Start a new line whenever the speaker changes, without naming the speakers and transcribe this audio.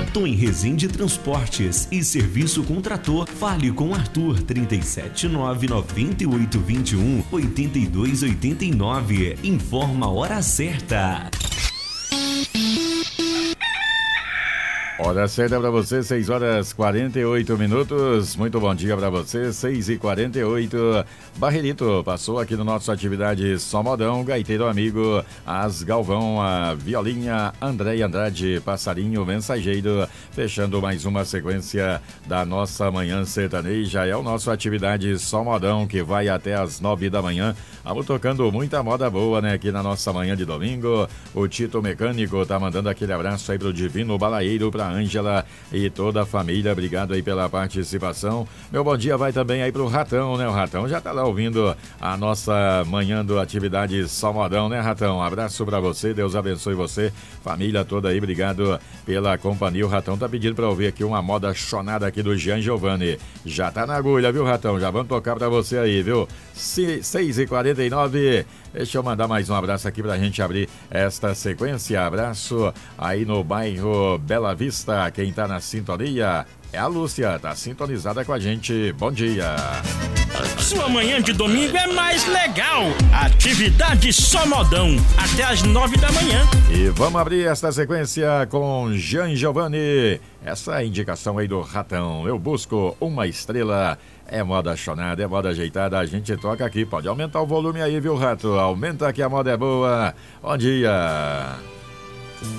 Arthur em Resende Transportes e Serviço com Trator. Fale com Arthur 37998218289. Informa a hora certa.
Hora certa para você, 6h48. Muito bom dia para você, 6h48. Barrelito passou aqui no nosso Atividade Só Modão, Gaiteiro Amigo, As Galvão, a Violinha, André Andrade, Passarinho Mensageiro, fechando mais uma sequência da nossa Manhã Sertaneja. É o nosso Atividade Só Modão, que vai até as 9 da manhã. Vamos tocando muita moda boa, né, aqui na nossa manhã de domingo. O Tito Mecânico tá mandando aquele abraço aí pro Divino Balaeiro, pra Ângela e toda a família. Obrigado aí pela participação. Meu bom dia vai também aí pro Ratão, né? O Ratão já tá lá ouvindo a nossa manhã do Atividade Só Modão, né, Ratão? Um abraço pra você, Deus abençoe você, família toda aí, obrigado pela companhia. O Ratão tá pedindo pra ouvir aqui uma moda chonada aqui do Jean Giovanni. Já tá na agulha, viu, Ratão? Já vamos tocar pra você aí, viu? 6h49. Deixa eu mandar mais um abraço aqui pra gente abrir esta sequência. Abraço aí no bairro Bela Vista. Quem tá na sintonia é a Lúcia, tá sintonizada com a gente. Bom dia.
Sua manhã de domingo é mais legal. Atividade Só Modão, até as 9 da manhã.
E vamos abrir esta sequência com Jean Giovanni. Essa indicação aí do Ratão. Eu busco uma estrela. É moda chonada, é moda ajeitada, a gente toca aqui. Pode aumentar o volume aí, viu, Rato? Aumenta que a moda é boa. Bom dia.